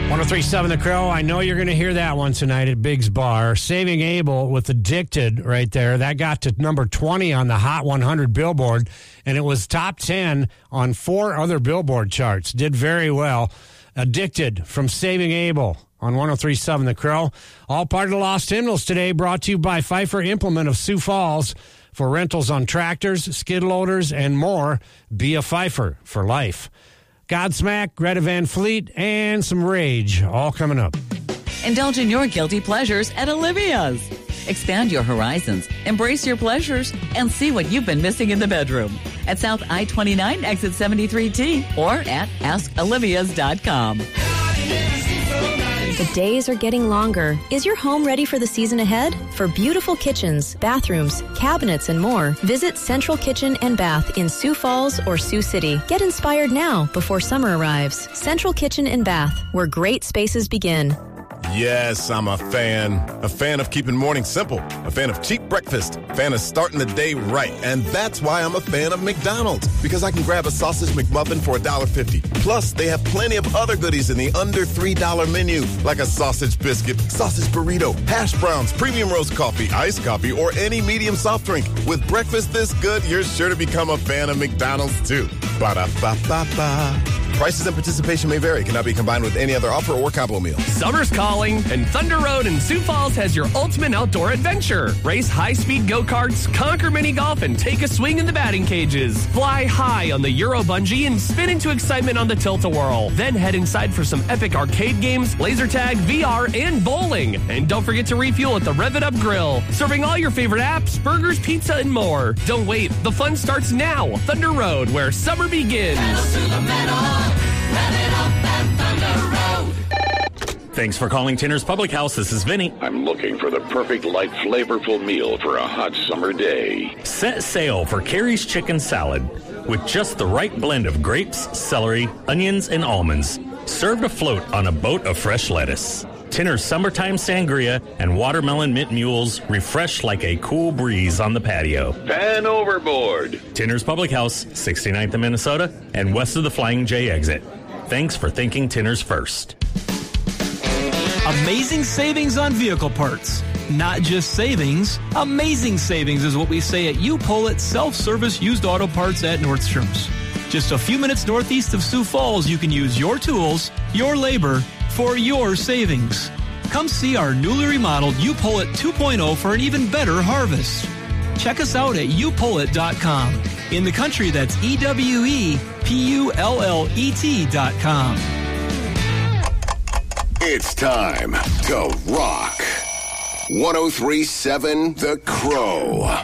103.7 The Crow. I know you're going to hear that one tonight at Biggs Bar. Saving Abel with Addicted right there. That got to number 20 on the Hot 100 Billboard, and it was top 10 on 4 other Billboard charts. Did very well. Addicted from Saving Abel on 103.7 The Crow. All part of the Lost Hymnals today, brought to you by Pfeiffer Implement of Sioux Falls. For rentals on tractors, skid loaders, and more, be a Pfeiffer for life. Godsmack, Greta Van Fleet, and some Rage, all coming up. Indulge in your guilty pleasures at Olivia's. Expand your horizons, embrace your pleasures, and see what you've been missing in the bedroom. At South I-29, exit 73T, or at askolivias.com. The days are getting longer. Is your home ready for the season ahead? For beautiful kitchens, bathrooms, cabinets, and more, visit Central Kitchen and Bath in Sioux Falls or Sioux City. Get inspired now before summer arrives. Central Kitchen and Bath, where great spaces begin. Yes, I'm a fan. A fan of keeping mornings simple. A fan of cheap breakfast. A fan of starting the day right. And that's why I'm a fan of McDonald's. Because I can grab a sausage McMuffin for $1.50. Plus, they have plenty of other goodies in the under $3 menu. Like a sausage biscuit, sausage burrito, hash browns, premium roast coffee, iced coffee, or any medium soft drink. With breakfast this good, you're sure to become a fan of McDonald's too. Ba-da-ba-ba-ba. Prices and participation may vary. Cannot be combined with any other offer or combo meal. Summer's calling, and Thunder Road in Sioux Falls has your ultimate outdoor adventure. Race high-speed go-karts, conquer mini-golf, and take a swing in the batting cages. Fly high on the Euro Bungee and spin into excitement on the Tilt-A-Whirl. Then head inside for some epic arcade games, laser tag, VR, and bowling. And don't forget to refuel at the Rev It Up Grill, serving all your favorite apps, burgers, pizza, and more. Don't wait. The fun starts now. Thunder Road, where summer begins. Pedal to the metal. Rev it up at Thunder Road. Thanks for calling Tinner's Public House. This is Vinny. I'm looking for the perfect light, flavorful meal for a hot summer day. Set sail for Carrie's Chicken Salad with just the right blend of grapes, celery, onions, and almonds. Served afloat on a boat of fresh lettuce. Tinner's Summertime Sangria and Watermelon Mint Mules refresh like a cool breeze on the patio. Pan overboard. Tinner's Public House, 69th in Minnesota and west of the Flying J exit. Thanks for thinking Tinner's first. Amazing savings on vehicle parts. Not just savings, amazing savings is what we say at U-Pull-It Self-Service Used Auto Parts at Nordstrom's. Just a few minutes northeast of Sioux Falls, you can use your tools, your labor, for your savings. Come see our newly remodeled U-Pull-It 2.0 for an even better harvest. Check us out at upullet.com. In the country, that's EWEPULLET.com. It's time to rock. 103.7 The Crow.